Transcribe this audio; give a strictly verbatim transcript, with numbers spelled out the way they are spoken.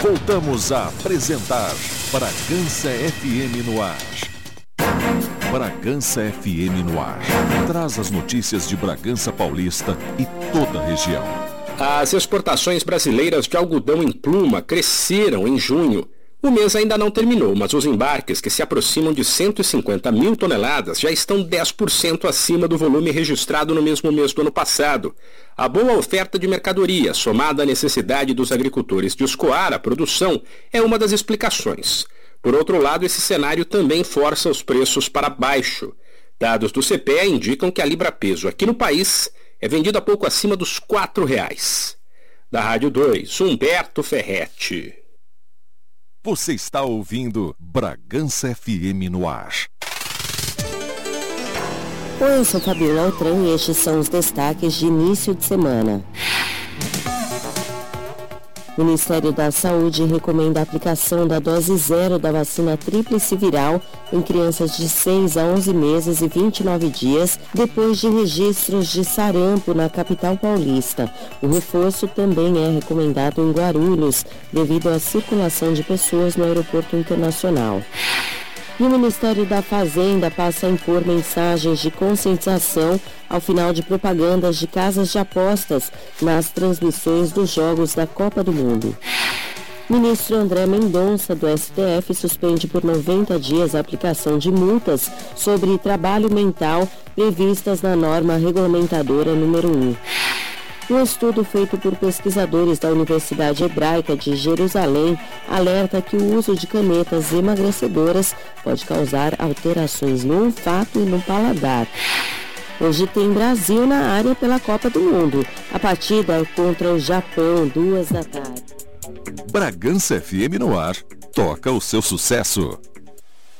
Voltamos a apresentar Bragança F M no ar. Bragança F M no ar. Traz as notícias de Bragança Paulista e toda a região. As exportações brasileiras de algodão em pluma cresceram em junho. O mês ainda não terminou, mas os embarques, que se aproximam de cento e cinquenta mil toneladas, já estão dez por cento acima do volume registrado no mesmo mês do ano passado. A boa oferta de mercadoria, somada à necessidade dos agricultores de escoar a produção, é uma das explicações. Por outro lado, esse cenário também força os preços para baixo. Dados do C P E indicam que a libra-peso aqui no país é vendida pouco acima dos quatro reais. Da Rádio dois, Humberto Ferretti. Você está ouvindo Bragança F M no ar. Oi, eu sou Fabiola Altran e estes são os destaques de início de semana. O Ministério da Saúde recomenda a aplicação da dose zero da vacina tríplice viral em crianças de seis a onze meses e vinte e nove dias, depois de registros de sarampo na capital paulista. O reforço também é recomendado em Guarulhos, devido à circulação de pessoas no aeroporto internacional. E o Ministério da Fazenda passa a impor mensagens de conscientização ao final de propagandas de casas de apostas nas transmissões dos jogos da Copa do Mundo. Ministro André Mendonça, do S T F, suspende por noventa dias a aplicação de multas sobre trabalho mental previstas na norma regulamentadora número um. Um estudo feito por pesquisadores da Universidade Hebraica de Jerusalém alerta que o uso de canetas emagrecedoras pode causar alterações no olfato e no paladar. Hoje tem Brasil na área pela Copa do Mundo. A partida é contra o Japão, duas da tarde. Bragança F M no ar. Toca o seu sucesso.